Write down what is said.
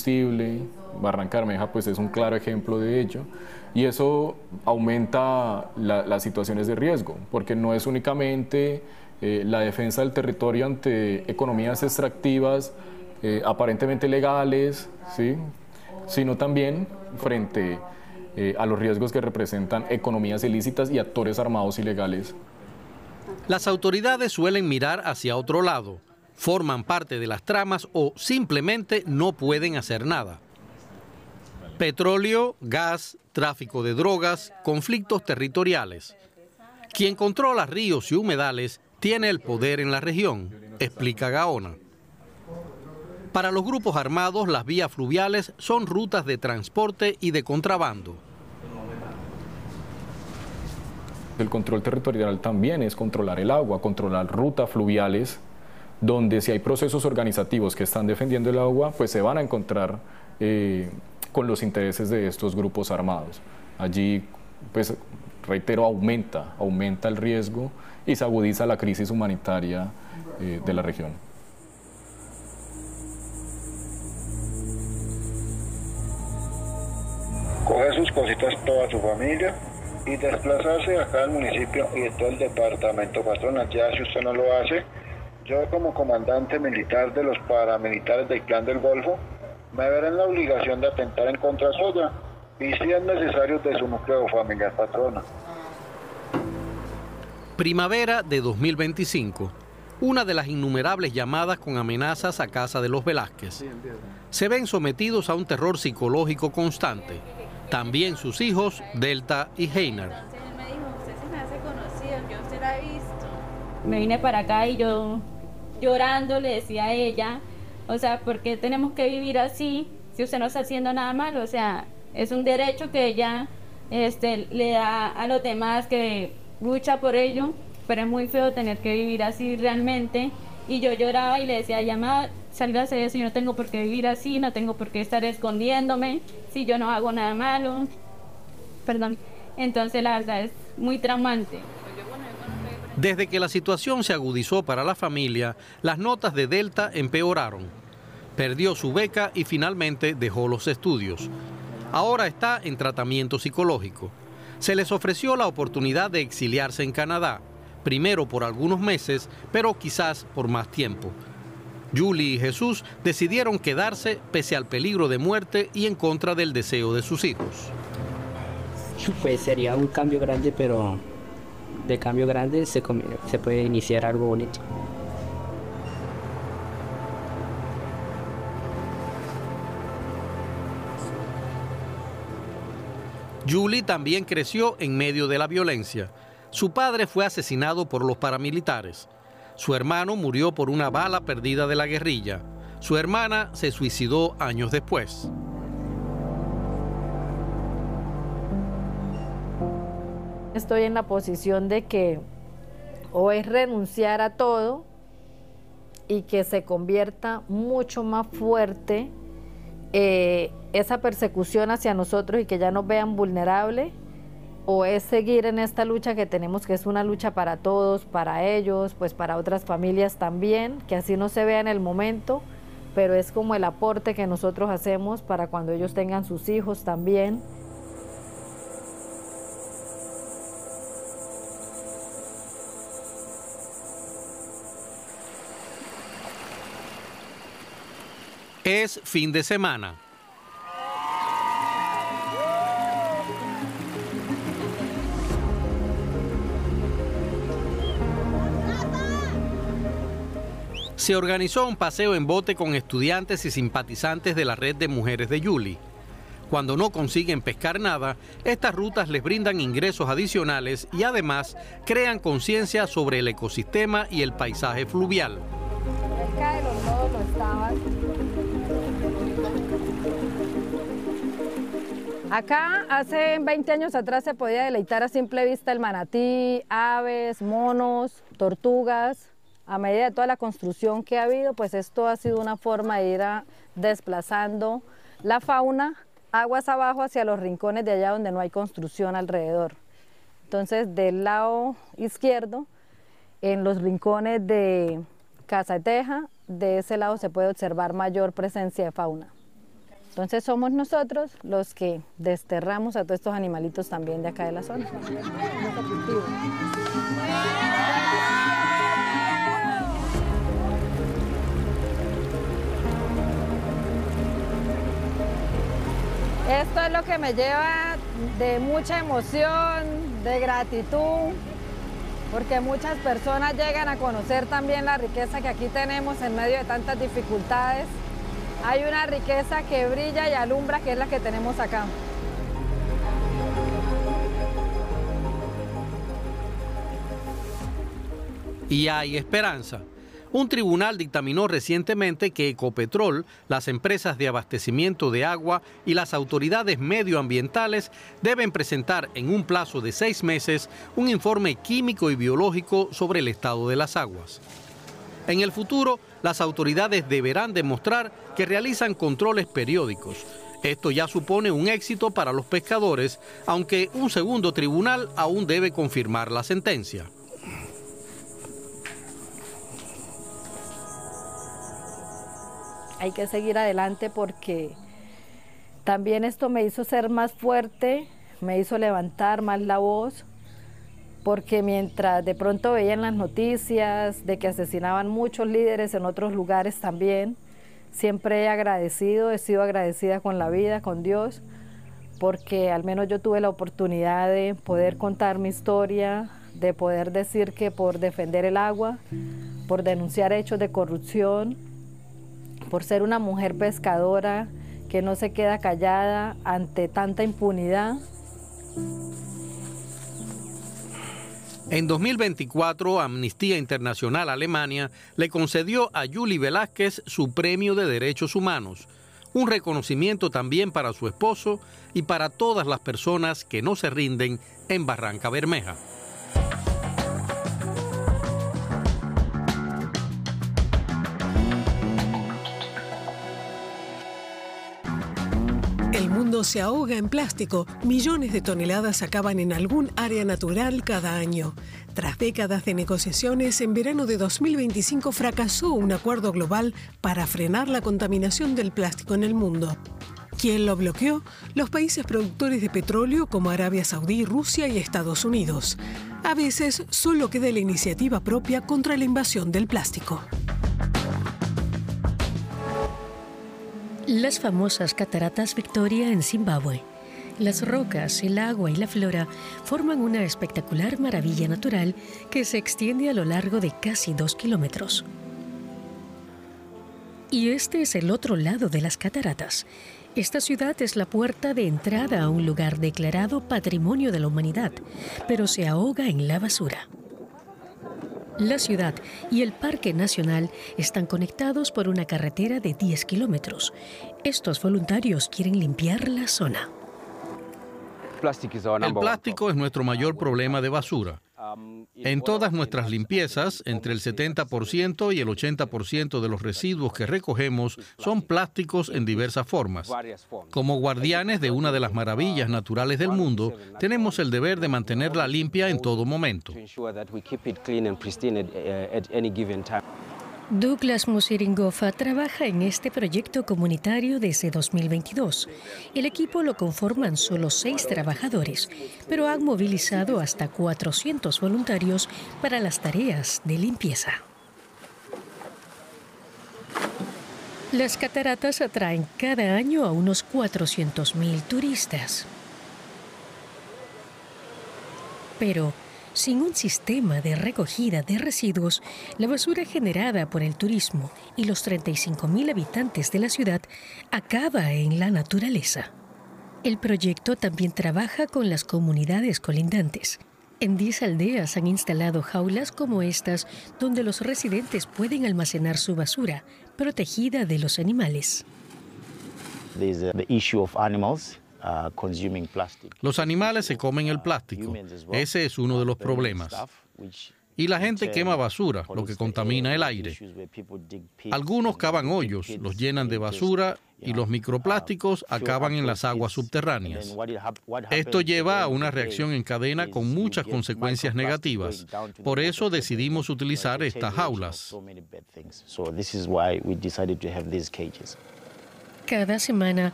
combustible. Barranca Bermeja pues es un claro ejemplo de ello, y eso aumenta las situaciones de riesgo, porque no es únicamente la defensa del territorio ante economías extractivas aparentemente legales, ¿sí?, sino también frente a los riesgos que representan economías ilícitas y actores armados ilegales. Las autoridades suelen mirar hacia otro lado, forman parte de las tramas o simplemente no pueden hacer nada. Petróleo, gas, tráfico de drogas, conflictos territoriales. Quien controla ríos y humedales tiene el poder en la región, explica Gaona. Para los grupos armados, las vías fluviales son rutas de transporte y de contrabando. El control territorial también es controlar el agua, controlar rutas fluviales, donde si hay procesos organizativos que están defendiendo el agua, pues se van a encontrar con los intereses de estos grupos armados. Allí, pues, reitero, aumenta el riesgo y se agudiza la crisis humanitaria de la región. Coge sus cositas toda su familia y desplazarse acá al municipio y de todo el departamento, patrona. Ya si usted no lo hace, yo como comandante militar de los paramilitares del Clan del Golfo, me veré en la obligación de atentar en contra suya y si es necesario de su núcleo familiar, patrona. Primavera de 2025, una de las innumerables llamadas con amenazas a casa de los Velázquez. Se ven sometidos a un terror psicológico constante. También sus hijos, Delta y Heiner. Él me dijo, usted se me hace conocido, yo usted la he visto. Me vine para acá y yo llorando le decía a ella, o sea, ¿por qué tenemos que vivir así si usted no está haciendo nada malo? O sea, es un derecho que ella le da a los demás, que lucha por ello, pero es muy feo tener que vivir así realmente. Y yo lloraba y le decía, llamada, sálgase de eso, yo no tengo por qué vivir así, no tengo por qué estar escondiéndome, si yo no hago nada malo. Perdón. Entonces la verdad es muy traumante. Desde que la situación se agudizó para la familia, las notas de Delta empeoraron. Perdió su beca y finalmente dejó los estudios. Ahora está en tratamiento psicológico. Se les ofreció la oportunidad de exiliarse en Canadá, primero por algunos meses, pero quizás por más tiempo. Julie y Jesús decidieron quedarse pese al peligro de muerte y en contra del deseo de sus hijos. Pues sería un cambio grande, pero de cambio grande se puede iniciar algo bonito. Julie también creció en medio de la violencia. Su padre fue asesinado por los paramilitares. Su hermano murió por una bala perdida de la guerrilla. Su hermana se suicidó años después. Estoy en la posición de que o es renunciar a todo y que se convierta mucho más fuerte esa persecución hacia nosotros y que ya nos vean vulnerables, o es seguir en esta lucha que tenemos, que es una lucha para todos, para ellos, pues para otras familias también, que así no se vea en el momento, pero es como el aporte que nosotros hacemos para cuando ellos tengan sus hijos también. Es fin de semana. Se organizó un paseo en bote con estudiantes y simpatizantes de la red de mujeres de Julie. Cuando no consiguen pescar nada, estas rutas les brindan ingresos adicionales y además crean conciencia sobre el ecosistema y el paisaje fluvial. Acá hace 20 años atrás se podía deleitar a simple vista el manatí, aves, monos, tortugas. A medida de toda la construcción que ha habido, pues esto ha sido una forma de ir desplazando la fauna aguas abajo hacia los rincones de allá donde no hay construcción alrededor. Entonces, del lado izquierdo, en los rincones de Casa de Teja, de ese lado se puede observar mayor presencia de fauna. Entonces somos nosotros los que desterramos a todos estos animalitos también de acá de la zona. Esto es lo que me lleva de mucha emoción, de gratitud, porque muchas personas llegan a conocer también la riqueza que aquí tenemos en medio de tantas dificultades. Hay una riqueza que brilla y alumbra, que es la que tenemos acá. Y hay esperanza. Un tribunal dictaminó recientemente que Ecopetrol, las empresas de abastecimiento de agua y las autoridades medioambientales deben presentar en un plazo de 6 meses un informe químico y biológico sobre el estado de las aguas. En el futuro, las autoridades deberán demostrar que realizan controles periódicos. Esto ya supone un éxito para los pescadores, aunque un segundo tribunal aún debe confirmar la sentencia. Hay que seguir adelante porque también esto me hizo ser más fuerte, me hizo levantar más la voz, porque mientras de pronto veía en las noticias de que asesinaban muchos líderes en otros lugares también, siempre he sido agradecida con la vida, con Dios, porque al menos yo tuve la oportunidad de poder contar mi historia, de poder decir que por defender el agua, por denunciar hechos de corrupción, por ser una mujer pescadora que no se queda callada ante tanta impunidad. En 2024, Amnistía Internacional Alemania le concedió a Yuli Velázquez su Premio de Derechos Humanos, un reconocimiento también para su esposo y para todas las personas que no se rinden en Barranca Bermeja. El mundo se ahoga en plástico. Millones de toneladas acaban en algún área natural cada año. Tras décadas de negociaciones, en verano de 2025 fracasó un acuerdo global para frenar la contaminación del plástico en el mundo. ¿Quién lo bloqueó? Los países productores de petróleo como Arabia Saudí, Rusia y Estados Unidos. A veces solo queda la iniciativa propia contra la invasión del plástico. Las famosas cataratas Victoria en Zimbabue. Las rocas, el agua y la flora forman una espectacular maravilla natural que se extiende a lo largo de casi 2 kilómetros. Y este es el otro lado de las cataratas. Esta ciudad es la puerta de entrada a un lugar declarado Patrimonio de la Humanidad, pero se ahoga en la basura. La ciudad y el Parque Nacional están conectados por una carretera de 10 kilómetros. Estos voluntarios quieren limpiar la zona. El plástico es nuestro mayor problema de basura. En todas nuestras limpiezas, entre el 70% y el 80% de los residuos que recogemos son plásticos en diversas formas. Como guardianes de una de las maravillas naturales del mundo, tenemos el deber de mantenerla limpia en todo momento. Douglas Musiringofa trabaja en este proyecto comunitario desde 2022. El equipo lo conforman solo 6 trabajadores, pero han movilizado hasta 400 voluntarios para las tareas de limpieza. Las cataratas atraen cada año a unos 400.000 turistas. Pero sin un sistema de recogida de residuos, la basura generada por el turismo y los 35.000 habitantes de la ciudad acaba en la naturaleza. El proyecto también trabaja con las comunidades colindantes. En 10 aldeas han instalado jaulas como estas, donde los residentes pueden almacenar su basura, protegida de los animales. Los animales se comen el plástico. Ese es uno de los problemas. Y la gente quema basura, lo que contamina el aire. Algunos cavan hoyos, los llenan de basura y los microplásticos acaban en las aguas subterráneas. Esto lleva a una reacción en cadena con muchas consecuencias negativas. Por eso decidimos utilizar estas jaulas. Cada semana,